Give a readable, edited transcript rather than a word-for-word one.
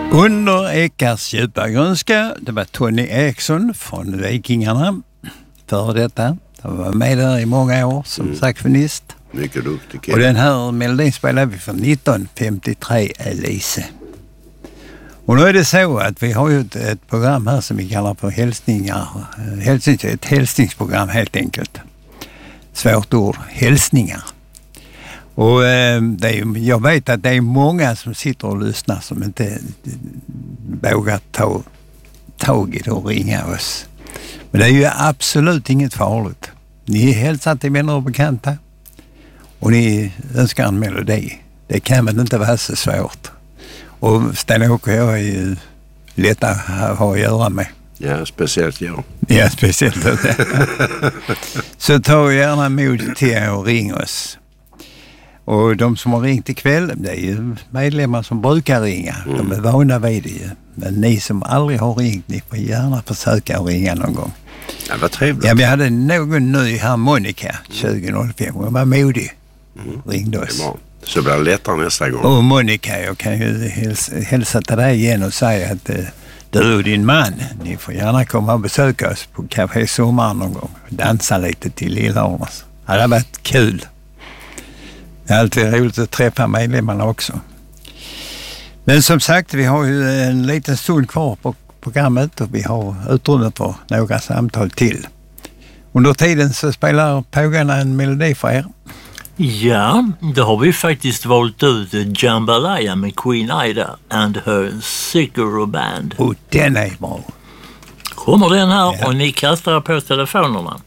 Under Ekars djupa grönska, det var Tony Eriksson från Vikingarna, för detta. Han var med där i många år som saxofonist. Mycket duktig kille. Och den här melodin spelade vi från 1953, Elise. Och nu är det så att vi har ju ett program här som vi kallar för hälsningar. Ett hälsningsprogram helt enkelt. Svårt ord, hälsningar. Och jag vet att det är många som sitter och lyssnar som inte vågar ta tag i det och ringa oss. Men det är ju absolut inget farligt. Ni hälsar till vänner och bekanta och ni önskar en melodi. Det kan väl inte vara så svårt. Och Sten-Åke och jag är ju lätta att ha att göra med. Ja, speciellt jag. Ja, speciellt det. Så ta gärna mod till och ring oss. Och de som har ringt ikväll, det är ju medlemmar som brukar ringa. De är vana vid det ju. Men ni som aldrig har ringt, ni får gärna försöka ringa någon gång. Ja, vad trevligt. Ja, vi hade någon ny harmonika 2005. Hon var modig. Ringde oss. Så blir det lättare nästa gång. Och Monica, jag kan ju hälsa till dig igen och säga att du och din man, ni får gärna komma och besöka oss på Café Sommar någon gång. Dansa lite till Lillhårdens. Ja, det har varit kul. Det är alltid roligt att träffa medlemmarna också. Men som sagt, vi har ju en liten stund kvar på programmet och vi har utrymme för några samtal till. Under tiden så spelar pågarna en melodi för er. Ja, då har vi faktiskt valt ut Jambalaya med Queen Ida and her Sickaro Band. Och den är bra. Kommer den här och ni kastar på telefonerna.